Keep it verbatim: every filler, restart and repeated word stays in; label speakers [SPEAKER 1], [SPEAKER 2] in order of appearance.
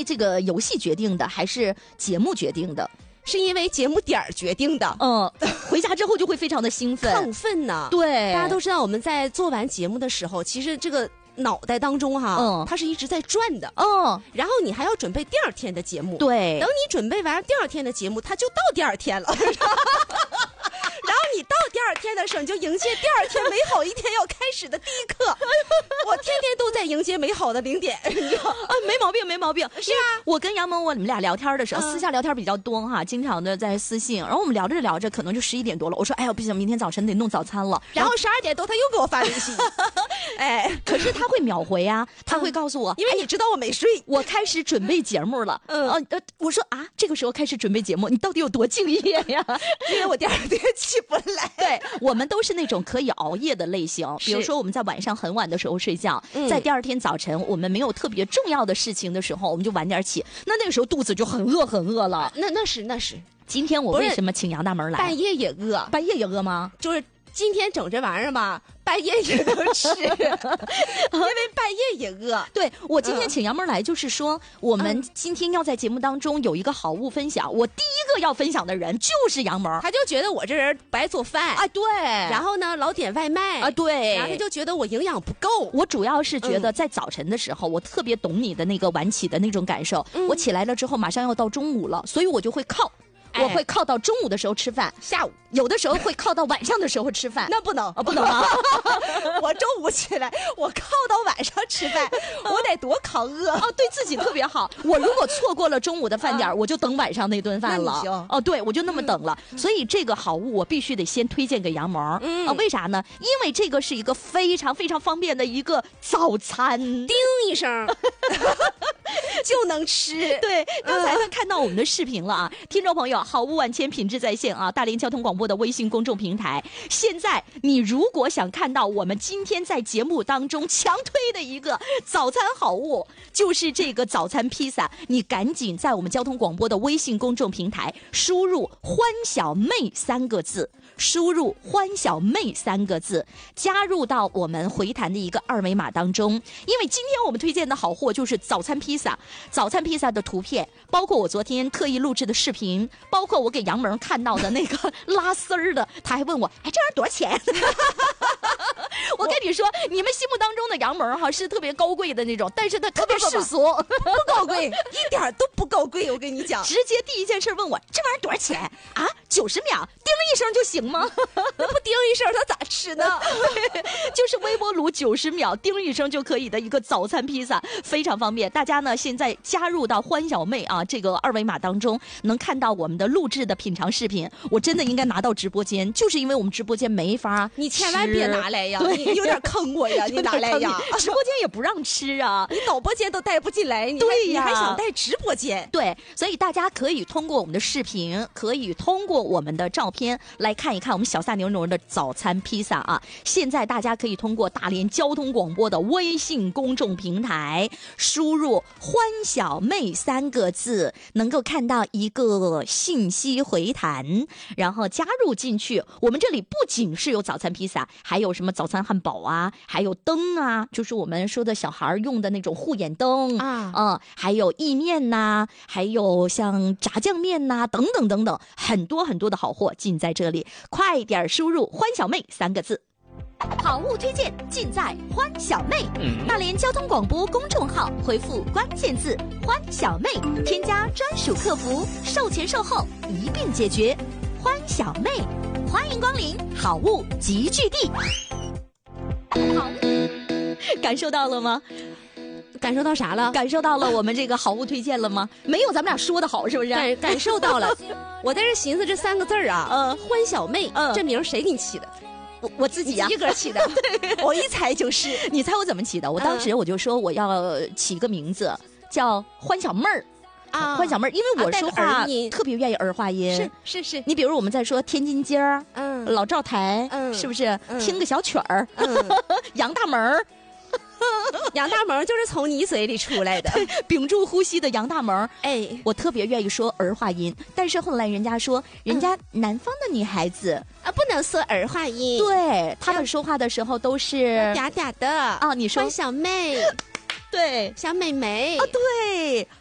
[SPEAKER 1] 这个游戏决定的，还是节目决定的？
[SPEAKER 2] 是因为节目点儿决定的。
[SPEAKER 1] 嗯，回家之后就会非常的兴奋
[SPEAKER 2] 亢奋呢。
[SPEAKER 1] 对，
[SPEAKER 2] 大家都知道我们在做完节目的时候，其实这个脑袋当中哈，嗯，它是一直在转的。
[SPEAKER 1] 嗯，
[SPEAKER 2] 然后你还要准备第二天的节目。
[SPEAKER 1] 对，
[SPEAKER 2] 等你准备完第二天的节目，它就到第二天了。然后你到第二天的时候，你就迎接第二天美好一天要开始的第一刻。我天天都在迎接美好的零点，你知道啊？
[SPEAKER 1] 没毛病，没毛病。
[SPEAKER 2] 是啊，
[SPEAKER 1] 我跟杨萌我们俩聊天的时候，嗯、私下聊天比较多哈，经常的在私信，然后我们聊着聊着，可能就十一点多了。我说，哎呦，不行，明天早晨得弄早餐了。
[SPEAKER 2] 然后十二点多他又给我发微信，
[SPEAKER 1] 哎，可是他会秒回啊，他会告诉我，
[SPEAKER 2] 嗯、因为你知道我没睡，
[SPEAKER 1] 我开始准备节目了。嗯呃，我说啊，这个时候开始准备节目，你到底有多敬业呀？
[SPEAKER 2] 因为我第二天起不来。
[SPEAKER 1] 对，我们都是那种可以熬夜的类型，比如说我们在晚上很晚的时候睡觉，嗯、在第二天早晨我们没有特别重要的事情的时候，我们就晚点起，那那个时候肚子就很饿很饿了。
[SPEAKER 2] 那那是那是。
[SPEAKER 1] 今天我为什么请杨大门来？
[SPEAKER 2] 半夜也饿，
[SPEAKER 1] 半夜也饿吗？
[SPEAKER 2] 就是今天整这玩意儿吧，半夜也能吃，因为半夜也饿。
[SPEAKER 1] 对，我今天请杨门来，就是说、嗯、我们今天要在节目当中有一个好物分享。我第一个要分享的人就是杨门，
[SPEAKER 2] 他就觉得我这人不爱做饭
[SPEAKER 1] 啊，对，
[SPEAKER 2] 然后呢老点外卖
[SPEAKER 1] 啊，对，
[SPEAKER 2] 然后他就觉得我营养不够。
[SPEAKER 1] 我主要是觉得在早晨的时候，嗯、我特别懂你的那个晚起的那种感受。嗯、我起来了之后，马上要到中午了，所以我就会靠。我会靠到中午的时候吃饭，
[SPEAKER 2] 下午
[SPEAKER 1] 有的时候会靠到晚上的时候吃饭。
[SPEAKER 2] 那不能
[SPEAKER 1] 啊，不能啊！
[SPEAKER 2] 我中午起来，我靠到晚上吃饭，我得多抗饿
[SPEAKER 1] 哦，对自己特别好。我如果错过了中午的饭点、啊，我就等晚上那顿饭了。
[SPEAKER 2] 行
[SPEAKER 1] 哦，对，我就那么等了。嗯、所以这个好物我必须得先推荐给杨萌。嗯啊，为啥呢？因为这个是一个非常非常方便的一个早餐，
[SPEAKER 2] 叮一声就能吃。
[SPEAKER 1] 对，刚才他看到我们的视频了啊，听众朋友。好物万千，品质在线啊！大连交通广播的微信公众平台。现在你如果想看到我们今天在节目当中强推的一个早餐好物，就是这个早餐披萨，你赶紧在我们交通广播的微信公众平台输入“欢小妹”三个字，输入“欢小妹”三个字，加入到我们回弹的一个二维码当中。因为今天我们推荐的好货就是早餐披萨，早餐披萨的图片，包括我昨天特意录制的视频。包括我给杨萌看到的那个拉丝儿的，他还问我，哎，这玩意儿多少钱？我跟你说，你们心目当中的杨萌哈是特别高贵的那种，但是他特别世俗，
[SPEAKER 2] 不, 不, 不, 不高贵，一点都不高贵。我跟你讲，
[SPEAKER 1] 直接第一件事问我，这玩意儿多少钱啊？九十秒，叮一声就行吗？
[SPEAKER 2] 那不叮一声，他咋吃呢？
[SPEAKER 1] 就是微波炉九十秒，叮一声就可以的一个早餐披萨，非常方便。大家呢现在加入到欢小妹啊这个二维码当中，能看到我们的录制的品尝视频。我真的应该拿到直播间，就是因为我们直播间没法，
[SPEAKER 2] 你千万别拿来呀，你有点坑我呀，你拿来呀，
[SPEAKER 1] 直播间也不让吃啊，
[SPEAKER 2] 你导播间都带不进来，你
[SPEAKER 1] 对
[SPEAKER 2] 呀，你还想带直播间？
[SPEAKER 1] 对，所以大家可以通过我们的视频，可以通过我们的照片来看一看我们小撒牛牛的早餐披萨啊。现在大家可以通过大连交通广播的微信公众平台输入“欢小妹”三个字，能够看到一个信息回弹，然后加入进去。我们这里不仅是有早餐披萨，还有什么早餐汉堡啊，还有灯啊，就是我们说的小孩用的那种护眼灯啊，嗯，还有意面呐、啊，还有像炸酱面呐、啊，等等等等，很多很多的好货尽在这里。快点输入“欢小妹”三个字。好物推荐尽在欢小妹，大连交通广播公众号回复关键字欢小妹，添加专属客服，售前售后一并解决。欢小妹，欢迎光临好物集聚地。好，感受到了吗？
[SPEAKER 2] 感受到啥了？
[SPEAKER 1] 感受到了我们这个好物推荐了吗？没有咱们俩说的好，是不是？
[SPEAKER 2] 感感受到了。我在这寻思这三个字儿啊，呃，欢小妹，嗯，这名谁给你起的？
[SPEAKER 1] 我我自己呀、啊，
[SPEAKER 2] 一个起的。我一猜就是。
[SPEAKER 1] 你猜我怎么起的？我当时我就说我要起个名字，叫欢小妹儿。啊，欢小妹儿，因为我说话特别愿意儿化音，
[SPEAKER 2] 是是是。
[SPEAKER 1] 你比如我们在说天津街儿，嗯，老灶台，嗯，是不是？嗯、听个小曲儿，嗯、杨大门儿。
[SPEAKER 2] 杨大门就是从你嘴里出来的，
[SPEAKER 1] 屏住呼吸的杨大门。哎，我特别愿意说儿化音，但是后来人家说，人家南方的女孩子、
[SPEAKER 2] 嗯、啊不能说儿化音，
[SPEAKER 1] 对，他们说话的时候都是
[SPEAKER 2] 嗲嗲的
[SPEAKER 1] 啊。你说
[SPEAKER 2] 欢小妹。
[SPEAKER 1] 对，
[SPEAKER 2] 小美眉
[SPEAKER 1] 啊，对，